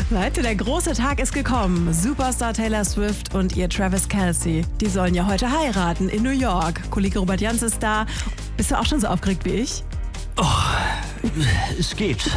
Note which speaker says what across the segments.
Speaker 1: Leute, der große Tag ist gekommen. Superstar Taylor Swift und ihr Travis Kelce. Die sollen ja heute heiraten in New York. Kollege Robert Jans ist da. Bist du auch schon so aufgeregt wie ich?
Speaker 2: Oh, es geht.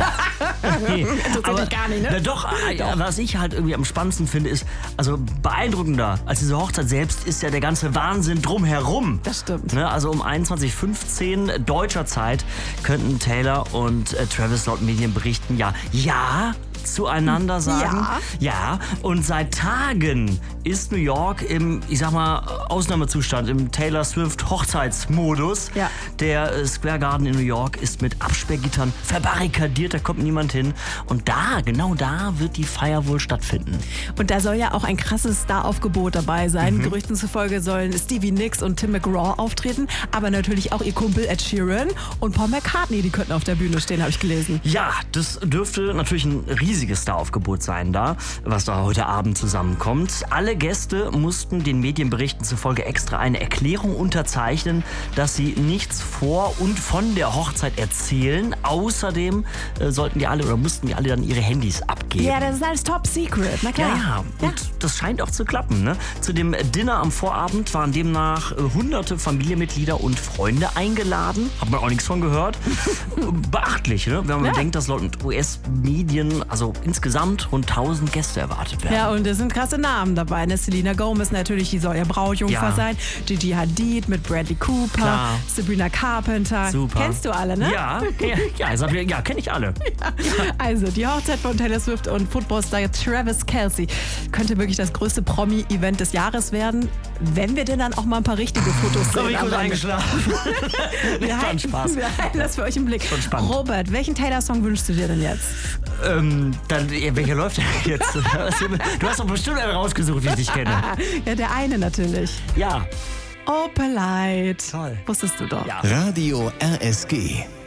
Speaker 1: Aber gar nicht, ne?
Speaker 2: Na doch, was ich halt irgendwie am spannendsten finde, ist, also beeindruckender als diese Hochzeit selbst ist ja der ganze Wahnsinn drumherum.
Speaker 1: Das stimmt.
Speaker 2: Ne, also um 21:15 deutscher Zeit könnten Taylor und Travis laut Medienberichten ja zueinander sagen. Ja. Und seit Tagen ist New York im, ich sag mal, Ausnahmezustand, im Taylor Swift Hochzeitsmodus.
Speaker 1: Ja.
Speaker 2: Der Square Garden in New York ist mit Absperrgittern verbarrikadiert, da kommt niemand hin. Und genau da wird die Feier wohl stattfinden.
Speaker 1: Und da soll ja auch ein krasses Staraufgebot dabei sein. Gerüchten zufolge sollen Stevie Nicks und Tim McGraw auftreten, aber natürlich auch ihr Kumpel Ed Sheeran und Paul McCartney, die könnten auf der Bühne stehen, habe ich gelesen.
Speaker 2: Ja, das dürfte natürlich ein riesiges Staraufgebot sein da, was da heute Abend zusammenkommt. Alle Gäste mussten den Medienberichten zufolge extra eine Erklärung unterzeichnen, dass sie nichts vor und von der Hochzeit erzählen. Außerdem mussten die alle dann ihre Handys abgeben.
Speaker 1: Ja, das ist alles top secret, na klar.
Speaker 2: Ja, und das scheint auch zu klappen. Ne? Zu dem Dinner am Vorabend waren demnach hunderte Familienmitglieder und Freunde eingeladen. Hat man auch nichts von gehört. Beachtlich, ne? Wenn man bedenkt, dass laut US-Medien also insgesamt rund 1000 Gäste erwartet werden.
Speaker 1: Ja, und es sind krasse Namen dabei. Ne? Selena Gomez natürlich, die soll ja Brautjungfer sein. Gigi Hadid mit Bradley Cooper.
Speaker 2: Klar.
Speaker 1: Sabrina Carpenter.
Speaker 2: Super.
Speaker 1: Kennst du alle, ne?
Speaker 2: Ja, kenne ich alle.
Speaker 1: Also, die Hochzeit von Taylor Swift und Footballstar Travis Kelce könnte wirklich das größte Promi-Event des Jahres werden, wenn wir denn dann auch mal ein paar richtige Fotos sehen.
Speaker 2: Ich kurz eingeschlafen.
Speaker 1: Wir halten das für euch im Blick.
Speaker 2: Schon spannend.
Speaker 1: Robert, welchen Taylor-Song wünschst du dir denn jetzt?
Speaker 2: Welcher läuft denn jetzt? Du hast doch bestimmt einen rausgesucht, wie ich dich kenne.
Speaker 1: Ja, der eine natürlich.
Speaker 2: Ja.
Speaker 1: Oh, polite.
Speaker 2: Toll.
Speaker 1: Wusstest du doch.
Speaker 2: Ja.
Speaker 3: Radio RSG.